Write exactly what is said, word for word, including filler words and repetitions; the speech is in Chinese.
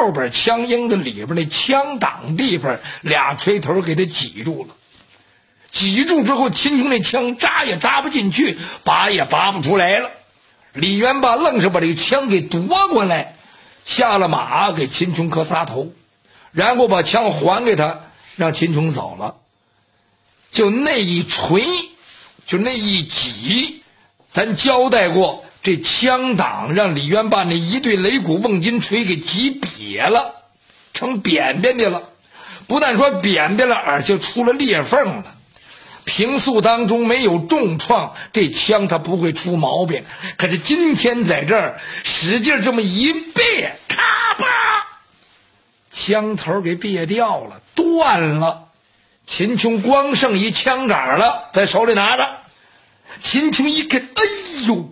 后边枪缨子里边那枪挡地方，俩锤头给他挤住了。挤住之后，秦琼那枪扎也扎不进去，拔也拔不出来了。李元霸愣是把这个枪给夺过来，下了马给秦琼磕仨头，然后把枪还给他，让秦琼走了。就那一锤，就那一挤，咱交代过，这枪挡让李元霸那一对擂鼓瓮金锤给挤瘪了，成扁扁的了。不但说扁扁了，而且出了裂缝了。平素当中没有重创，这枪它不会出毛病。可是今天在这儿使劲这么一别，咔吧，枪头给别掉了，断了。秦琼光剩一枪杆了，在手里拿着。秦琼一看，哎呦，